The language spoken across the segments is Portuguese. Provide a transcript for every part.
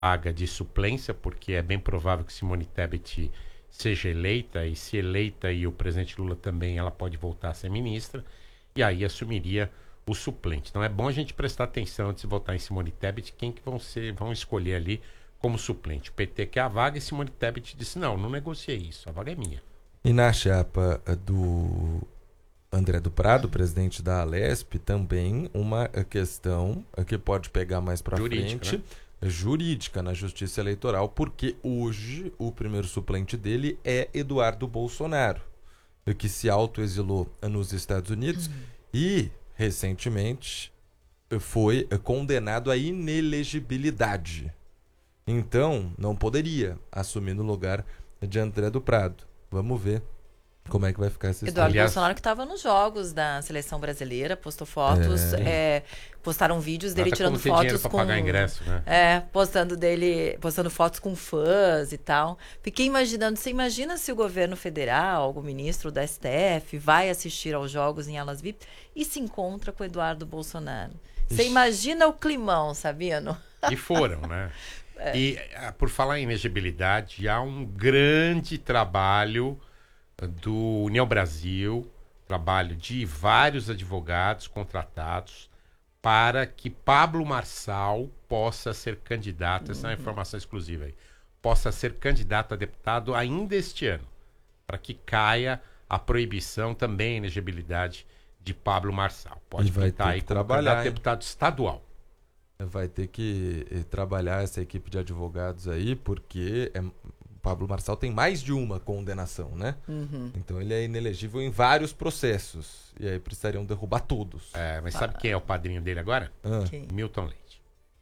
vaga de suplência, porque é bem provável que Simone Tebet seja eleita, e se eleita e o presidente Lula também, ela pode voltar a ser ministra, e aí assumiria o suplente. Então é bom a gente prestar atenção antes de votar em Simone Tebet, quem que vão escolher ali como suplente. O PT quer a vaga e Simone Tebet disse, não negociei isso, a vaga é minha. E na chapa do André do Prado, presidente da Alesp, também uma questão que pode pegar mais para frente, né? Jurídica na Justiça Eleitoral, porque hoje o primeiro suplente dele é Eduardo Bolsonaro, que se autoexilou nos Estados Unidos e, recentemente, foi condenado à inelegibilidade. Então, não poderia assumir no lugar de André do Prado. Vamos ver como é que vai ficar essa história. Eduardo Bolsonaro, que estava nos jogos da seleção brasileira, postou fotos, postaram vídeos dele tirando fotos com pagar ingresso, né? Postando fotos com fãs e tal. Fiquei imaginando, você imagina se o governo federal, o ministro da STF, vai assistir aos jogos em alas VIP e se encontra com o Eduardo Bolsonaro. Você imagina o climão, Sabino? E foram, né? E por falar em elegibilidade, há um grande trabalho do União Brasil, trabalho de vários advogados contratados para que Pablo Marçal possa ser candidato, essa é uma informação exclusiva aí, possa ser candidato a deputado ainda este ano, para que caia a proibição também, a elegibilidade de Pablo Marçal. Pode pintar aí como candidato a deputado estadual. Vai ter que trabalhar essa equipe de advogados aí, porque Pablo Marçal tem mais de uma condenação, né? Então ele é inelegível em vários processos. E aí precisariam derrubar todos. Mas sabe quem é o padrinho dele agora? Quem? Milton Leite.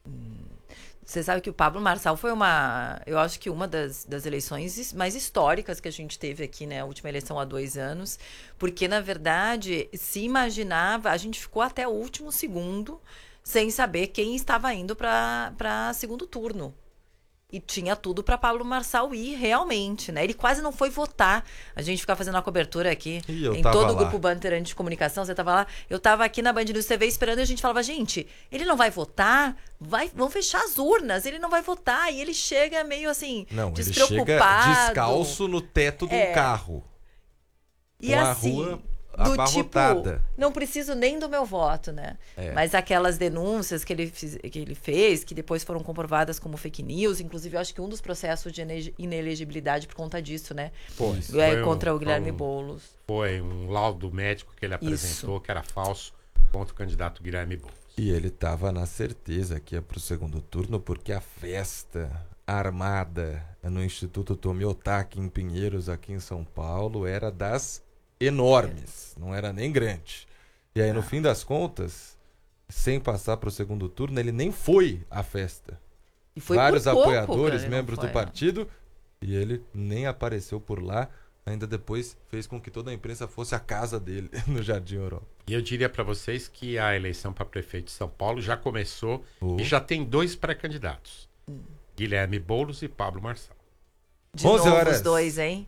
Você sabe que o Pablo Marçal foi eu acho que uma das eleições mais históricas que a gente teve aqui, né? A última eleição há 2 anos. Porque, na verdade, se imaginava, a gente ficou até o último segundo sem saber quem estava indo para segundo turno. E tinha tudo para Pablo Marçal ir realmente, né? Ele quase não foi votar. A gente ficava fazendo a cobertura aqui em todo o grupo Bandeirante de Comunicação. Você tava lá, eu tava aqui na Band News TV esperando e a gente falava, gente, ele não vai votar? Vão fechar as urnas, ele não vai votar. E ele chega meio assim, despreocupado. Ele chega descalço no teto do carro. E com assim, a rua abarrotada. Tipo, não preciso nem do meu voto, né? Mas aquelas denúncias que ele fez, que depois foram comprovadas como fake news, inclusive eu acho que um dos processos de inelegibilidade por conta disso, né? Contra o Guilherme Boulos. Foi um laudo médico que ele apresentou que era falso contra o candidato Guilherme Boulos. E ele estava na certeza que ia para o segundo turno, porque a festa armada no Instituto Tomiotaki, em Pinheiros, aqui em São Paulo, era das enormes, não era nem grande. E aí, no fim das contas, sem passar para o segundo turno, ele nem foi à festa. E foi vários por pouco, apoiadores, membros do partido, e ele nem apareceu por lá. Ainda depois fez com que toda a imprensa fosse à casa dele, no Jardim Europa. E eu diria para vocês que a eleição para prefeito de São Paulo já começou e já tem 2 pré-candidatos. Guilherme Boulos e Pablo Marçal. De novo horas. Os dois, hein?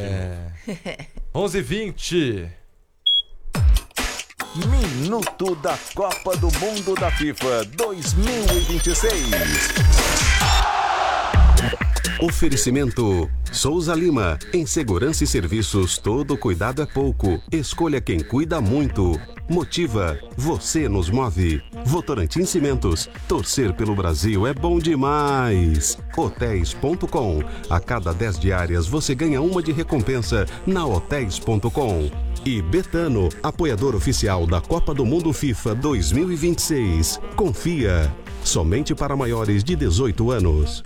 11h20. Minuto da Copa do Mundo da FIFA 2026. Oferecimento Souza Lima. Em segurança e serviços, todo cuidado é pouco. Escolha quem cuida muito. Motiva. Você nos move. Votorantim Cimentos. Torcer pelo Brasil é bom demais. Hotéis.com. A cada 10 diárias você ganha uma de recompensa na Hotéis.com. E Betano, apoiador oficial da Copa do Mundo FIFA 2026. Confia. Somente para maiores de 18 anos.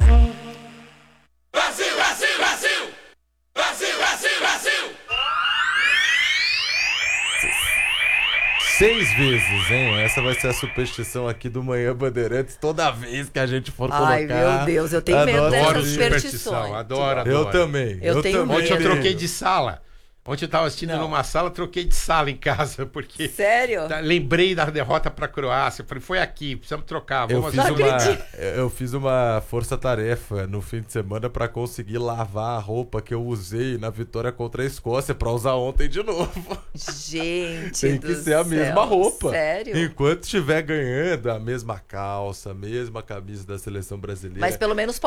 6 vezes, hein? Essa vai ser a superstição aqui do Manhã Bandeirantes. Toda vez que a gente for colocar... Ai, meu Deus, eu tenho medo dessas superstições. Adoro. Eu também. Eu tenho Ontem eu troquei de sala. Ontem eu tava assistindo numa sala, troquei de sala em casa, porque... Sério? Lembrei da derrota pra Croácia. Falei, foi aqui, precisamos trocar. Eu fiz uma força-tarefa no fim de semana pra conseguir lavar a roupa que eu usei na vitória contra a Escócia pra usar ontem de novo. Gente, tem que ser a mesma roupa. Sério? Enquanto estiver ganhando, a mesma calça, a mesma camisa da seleção brasileira. Mas pelo menos